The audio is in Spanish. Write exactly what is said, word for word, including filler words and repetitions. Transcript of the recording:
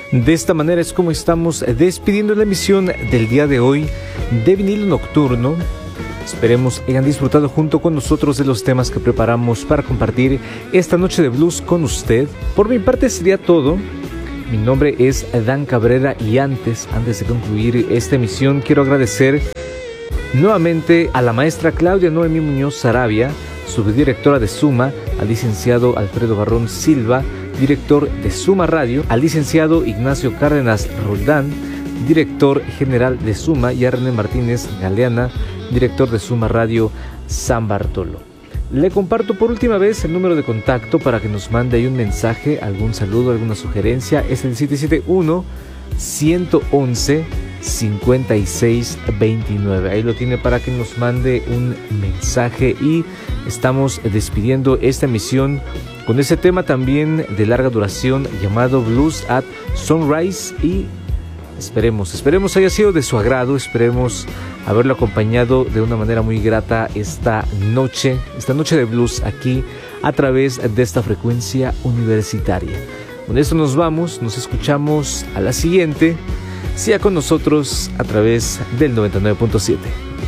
De esta manera es como estamos despidiendo la emisión del día de hoy de Vinilo Nocturno. Esperemos hayan disfrutado junto con nosotros de los temas que preparamos para compartir esta noche de blues con usted. Por mi parte sería todo. Mi nombre es Dan Cabrera y antes, antes de concluir esta emisión, quiero agradecer nuevamente a la maestra Claudia Noemí Muñoz Sarabia, subdirectora de Suma, al licenciado Alfredo Barrón Silva, director de Suma Radio, al licenciado Ignacio Cárdenas Roldán, director general de Suma, y a René Martínez Galeana, director de Suma Radio San Bartolo. Le comparto por última vez el número de contacto para que nos mande ahí un mensaje, algún saludo, alguna sugerencia. Es el siete siete uno, uno uno uno, cinco seis dos nueve. Ahí lo tiene para que nos mande un mensaje. Y estamos despidiendo esta emisión con ese tema también de larga duración llamado Blues at Sunrise. Y esperemos, esperemos haya sido de su agrado, esperemos haberlo acompañado de una manera muy grata esta noche, esta noche de blues aquí a través de esta frecuencia universitaria. Con esto nos vamos, nos escuchamos a la siguiente. Siga con nosotros a través del noventa y nueve punto siete.